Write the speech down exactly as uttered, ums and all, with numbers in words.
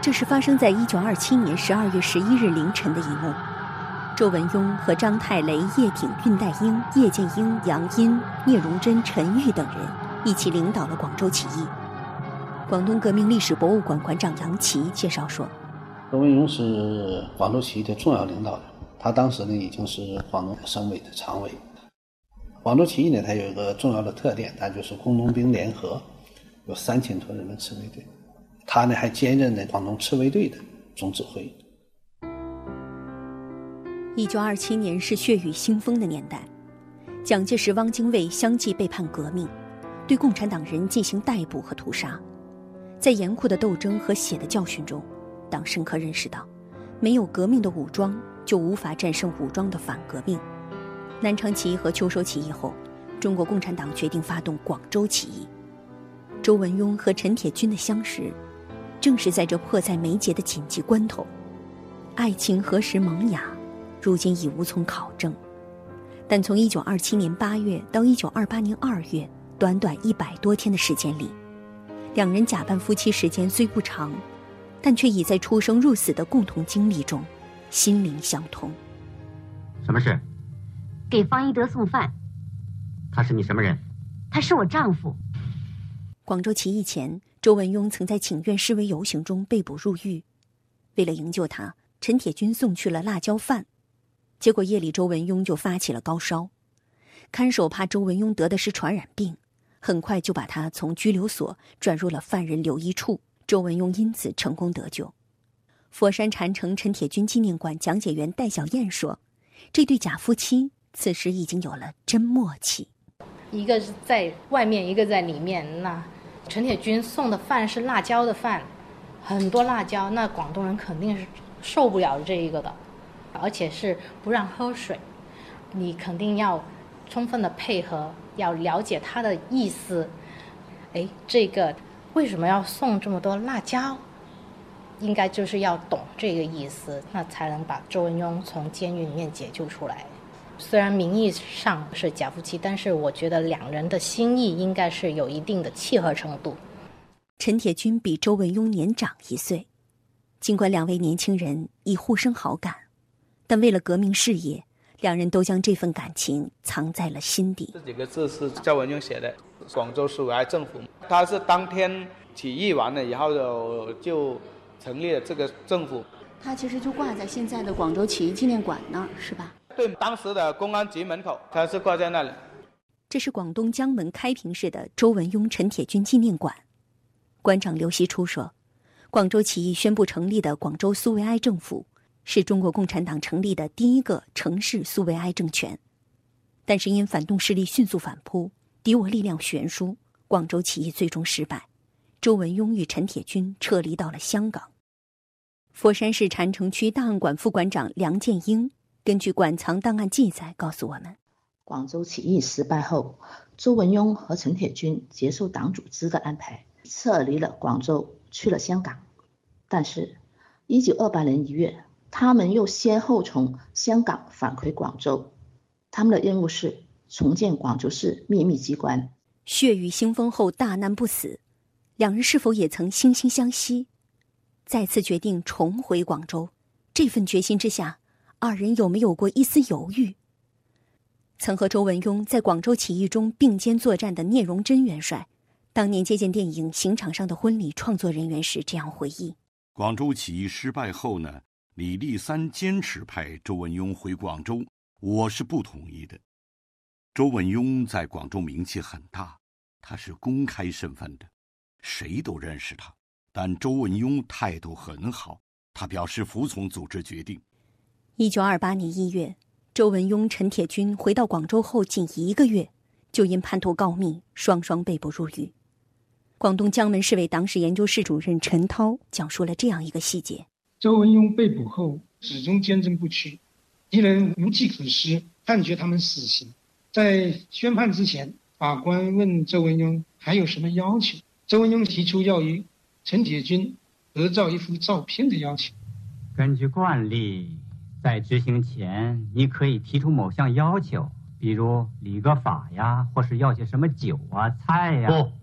这是发生在一九二七年十二月十一日凌晨的一幕。周文雍和张太雷、叶挺、恽代英、叶剑英、杨殷、聂荣臻、陈玉等人一起领导了广州起义。广东革命历史博物馆馆长杨琦介绍说， 周文雍是广州起义的重要领导人，他当时呢已经是广东省委的常委。广州起义呢，它有一个重要的特点，它就是工农兵联合，有三千多人的赤卫队。他呢还兼任了广东赤卫队的总指挥。 一九二七年是血雨腥风的年代，蒋介石、汪精卫相继背叛革命，对共产党人进行逮捕和屠杀。在严酷的斗争和血的教训中，党深刻认识到，没有革命的武装，就无法战胜武装的反革命。南昌起义和秋收起义后，中国共产党决定发动广州起义。周文雍和陈铁军的相识，正是在这迫在眉睫的紧急关头。爱情何时萌芽，如今已无从考证。但从一九二七年八月到一九二八年二月，短短一百多天的时间里，两人假扮夫妻时间虽不长，但却已在出生入死的共同经历中心灵相通。 什么事？ 给方一德送饭。 他是你什么人？ 他是我丈夫。 广州起义前，周文雍曾在请愿示威游行中被捕入狱。为了营救他，陈铁军送去了辣椒饭，结果夜里周文雍就发起了高烧。看守怕周文雍得的是传染病，很快就把他从拘留所转入了犯人留医处，周文雍因此成功得救。佛山禅城陈铁军纪念馆讲解员戴小燕说，这对假夫妻此时已经有了真默契。 一个是在外面，一个在里面。那陈铁军送的饭是辣椒的饭，很多辣椒，那广东人肯定是受不了这一个的，而且是不让喝水，你肯定要充分的配合，要了解他的意思。哎，这个为什么要送这么多辣椒？应该就是要懂这个意思，那才能把周文雍从监狱里面解救出来。虽然名义上是假夫妻，但是我觉得两人的心意应该是有一定的契合程度。 陈铁军比周文雍年长一岁，尽管两位年轻人已互生好感，但为了革命事业，两人都将这份感情藏在了心底。 这几个字是周文雍写的，广州苏维埃政府，他是当天起义完了以后就就成立了这个政府。 他其实就挂在现在的广州起义纪念馆那儿，是吧？ 对，当时的公安局门口，他是挂在那里。 这是广东江门开平市的周文雍、陈铁军纪念馆。馆长刘锡初说，广州起义宣布成立的广州苏维埃政府，是中国共产党成立的第一个城市苏维埃政权。但是因反动势力迅速反扑，敌我力量悬殊，广州起义最终失败。周文雍与陈铁军撤离到了香港。佛山市禅城区档案馆副馆长梁建英根据馆藏档案记载告诉我们， 广州起义失败后，周文雍和陈铁军接受党组织的安排，撤离了广州，去了香港。但是一九二八年一月，他们又先后从香港返回广州，他们的任务是重建广州市秘密机关。 血雨腥风后大难不死，两人是否也曾惺惺相惜？再次决定重回广州，这份决心之下，二人有没有过一丝犹豫？曾和周文雍在广州起义中并肩作战的聂荣臻元帅，当年接见电影《刑场上的婚礼》创作人员时这样回忆： 广州起义失败后呢，李立三坚持派周文雍回广州，我是不同意的。周文雍在广州名气很大，他是公开身份的，谁都认识他。但周文雍态度很好，他表示服从组织决定。 一九二八年一月，周文雍、陈铁军回到广州后仅一个月，就因叛徒告密，双双被捕入狱。广东江门市委党史研究室主任陈涛讲述了这样一个细节： 周文雍被捕后始终坚贞不屈，敌人无计可施，判决他们死刑。在宣判之前，法官问周文雍还有什么要求，周文雍提出要与陈铁军合照一幅照片的要求。 根据惯例，在执行前你可以提出某项要求，比如理个发呀，或是要些什么酒啊、菜呀。 不，